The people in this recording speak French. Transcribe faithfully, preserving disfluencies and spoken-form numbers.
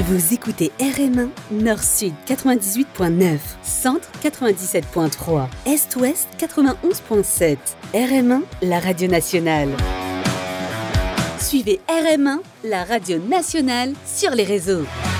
Vous écoutez R M un, Nord-Sud quatre-vingt-dix-huit point neuf, Centre quatre-vingt-dix-sept point trois, Est-Ouest quatre-vingt-onze point sept. R M un, la radio nationale. Suivez R M un, la radio nationale, sur les réseaux.